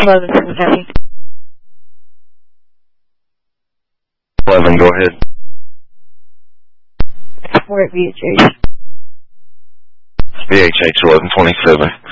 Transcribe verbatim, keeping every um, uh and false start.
eleven seventy. eleven, go ahead. We're at V H H. V H H eleven twenty-seven.